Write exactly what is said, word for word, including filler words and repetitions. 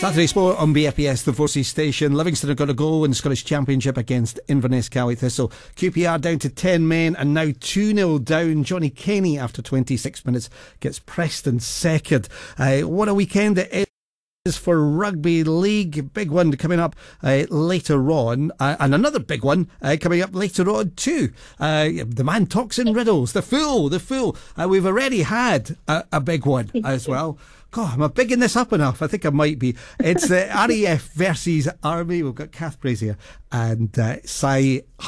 Saturday Sport on B F P S, the Forces station. Livingston have got a goal in the Scottish Championship against Inverness Cowie Thistle. Q P R down to ten men and now two nil down. Johnny Kenny, after twenty-six minutes, gets Preston second. Uh, what a weekend it is for Rugby League. Big one coming up uh, later on, uh, and another big one uh, coming up later on too. Uh, the man talks in riddles. The Fool, the Fool. Uh, we've already had a, a big one as well. God, am I bigging this up enough? I think I might be. It's the R A F versus Army. We've got Kath Brazier and uh, Sai